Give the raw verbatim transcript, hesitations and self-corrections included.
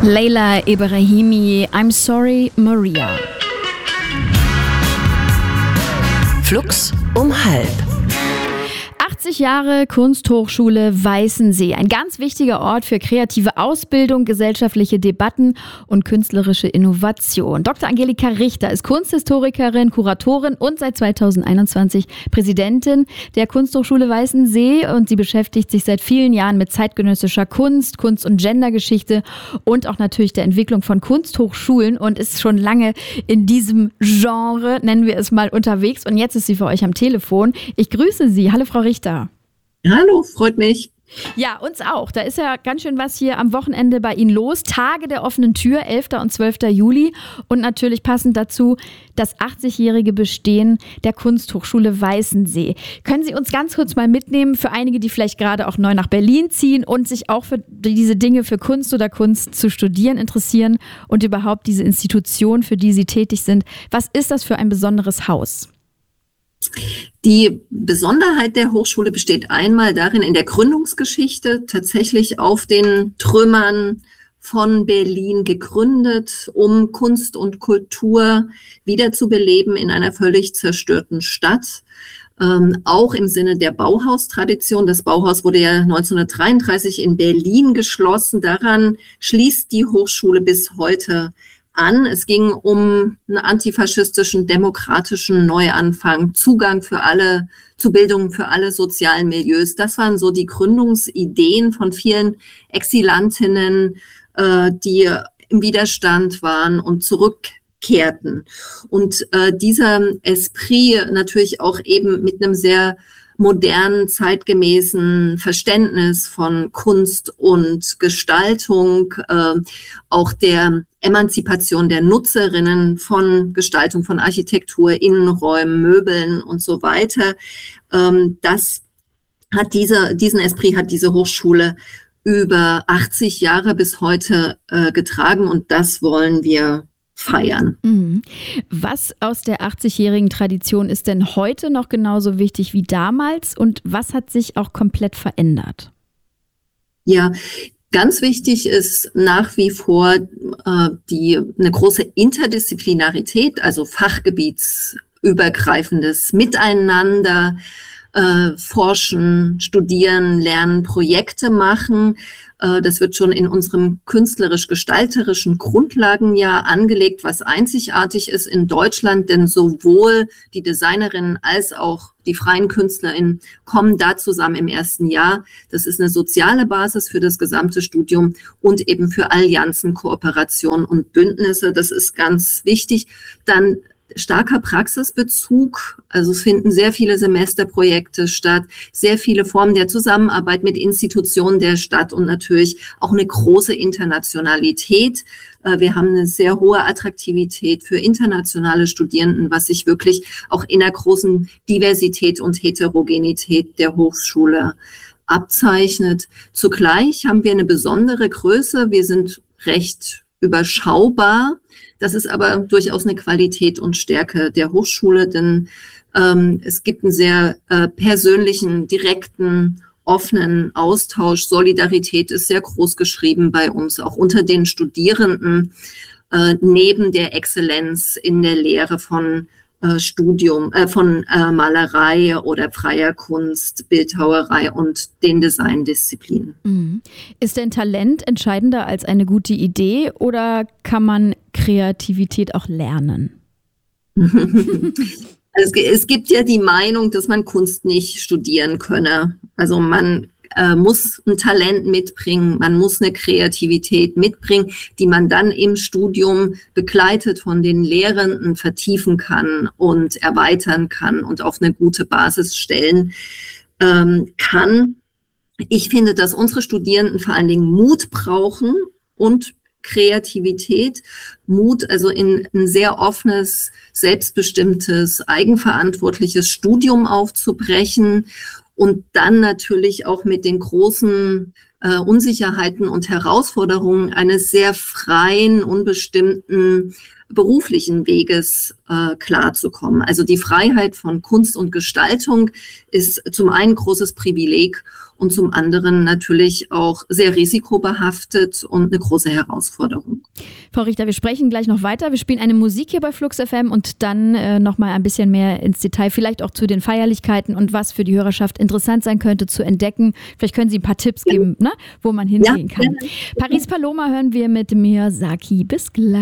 Leila Ebrahimi, I'm Sorry, Maria. Flux um halb. achtzig Jahre Kunsthochschule Weißensee. Ein ganz wichtiger Ort für kreative Ausbildung, gesellschaftliche Debatten und künstlerische Innovation. Doktor Angelika Richter ist Kunsthistorikerin, Kuratorin und seit zweitausendeinundzwanzig Präsidentin der Kunsthochschule Weißensee. Und sie beschäftigt sich seit vielen Jahren mit zeitgenössischer Kunst, Kunst- und Gendergeschichte und auch natürlich der Entwicklung von Kunsthochschulen und ist schon lange in diesem Genre, nennen wir es mal, unterwegs. Und jetzt ist sie für euch am Telefon. Ich grüße Sie. Hallo, Frau Richter. Hallo, freut mich. Ja, uns auch. Da ist ja ganz schön was hier am Wochenende bei Ihnen los. Tage der offenen Tür, elfter und zwölfter Juli. Und natürlich passend dazu das achtzigjährige Bestehen der Kunsthochschule Weißensee. Können Sie uns ganz kurz mal mitnehmen für einige, die vielleicht gerade auch neu nach Berlin ziehen und sich auch für diese Dinge, für Kunst oder Kunst zu studieren interessieren und überhaupt diese Institution, für die Sie tätig sind. Was ist das für ein besonderes Haus? Die Besonderheit der Hochschule besteht einmal darin, in der Gründungsgeschichte tatsächlich auf den Trümmern von Berlin gegründet, um Kunst und Kultur wiederzubeleben in einer völlig zerstörten Stadt. Ähm, auch im Sinne der Bauhaustradition. Das Bauhaus wurde ja neunzehnhundertdreiunddreißig in Berlin geschlossen. Daran schließt die Hochschule bis heute an. Es ging um einen antifaschistischen, demokratischen Neuanfang, Zugang für alle, zu Bildung für alle sozialen Milieus. Das waren so die Gründungsideen von vielen Exilantinnen, äh, die im Widerstand waren und zurückkehrten. Und äh, dieser Esprit natürlich auch eben mit einem sehr modernen, zeitgemäßen Verständnis von Kunst und Gestaltung, äh, auch der Emanzipation der Nutzerinnen von Gestaltung, von Architektur, Innenräumen, Möbeln und so weiter. Ähm, das hat diese, diesen Esprit hat diese Hochschule über achtzig Jahre bis heute äh, getragen und das wollen wir feiern. Was aus der achtzigjährigen Tradition ist denn heute noch genauso wichtig wie damals und was hat sich auch komplett verändert? Ja, ganz wichtig ist nach wie vor äh, die eine große Interdisziplinarität, also fachgebietsübergreifendes Miteinander, äh, forschen, studieren, lernen, Projekte machen. Das wird schon in unserem künstlerisch-gestalterischen Grundlagenjahr angelegt, was einzigartig ist in Deutschland, denn sowohl die Designerinnen als auch die freien KünstlerInnen kommen da zusammen im ersten Jahr. Das ist eine soziale Basis für das gesamte Studium und eben für Allianzen, Kooperationen und Bündnisse. Das ist ganz wichtig. Dann starker Praxisbezug, also es finden sehr viele Semesterprojekte statt, sehr viele Formen der Zusammenarbeit mit Institutionen der Stadt und natürlich auch eine große Internationalität. Wir haben eine sehr hohe Attraktivität für internationale Studierenden, was sich wirklich auch in der großen Diversität und Heterogenität der Hochschule abzeichnet. Zugleich haben wir eine besondere Größe. Wir sind recht überschaubar. Das ist aber durchaus eine Qualität und Stärke der Hochschule, denn ähm, es gibt einen sehr äh, persönlichen, direkten, offenen Austausch. Solidarität ist sehr groß geschrieben bei uns, auch unter den Studierenden, äh, neben der Exzellenz in der Lehre von äh, Studium, äh, von äh, Malerei oder freier Kunst, Bildhauerei und den Designdisziplinen. Mhm. Ist denn Talent entscheidender als eine gute Idee oder kann man Kreativität auch lernen? Also es, es gibt ja die Meinung, dass man Kunst nicht studieren könne. Also man äh, muss ein Talent mitbringen, man muss eine Kreativität mitbringen, die man dann im Studium begleitet von den Lehrenden vertiefen kann und erweitern kann und auf eine gute Basis stellen ähm, kann. Ich finde, dass unsere Studierenden vor allen Dingen Mut brauchen und Kreativität, Mut, also in ein sehr offenes, selbstbestimmtes, eigenverantwortliches Studium aufzubrechen und dann natürlich auch mit den großen äh, Unsicherheiten und Herausforderungen eines sehr freien, unbestimmten beruflichen Weges äh, klarzukommen. Also die Freiheit von Kunst und Gestaltung ist zum einen großes Privileg und zum anderen natürlich auch sehr risikobehaftet und eine große Herausforderung. Frau Richter, wir sprechen gleich noch weiter. Wir spielen eine Musik hier bei Flux F M und dann äh, noch mal ein bisschen mehr ins Detail, vielleicht auch zu den Feierlichkeiten und was für die Hörerschaft interessant sein könnte zu entdecken. Vielleicht können Sie ein paar Tipps geben, ja. ne, wo man hingehen ja, kann. Ja. Paris Paloma hören wir mit Miyazaki. Bis gleich.